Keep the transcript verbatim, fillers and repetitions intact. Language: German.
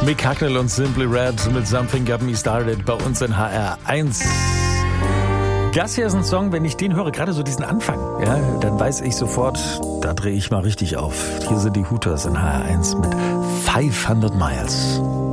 Mick Hucknall und Simply Red mit Something Got Me Started bei uns in H R eins. Das hier ist ein Song, wenn ich den höre, gerade so diesen Anfang, ja, dann weiß ich sofort, da drehe ich mal richtig auf. Hier sind die Hooters in H R eins mit fünfhundert Miles.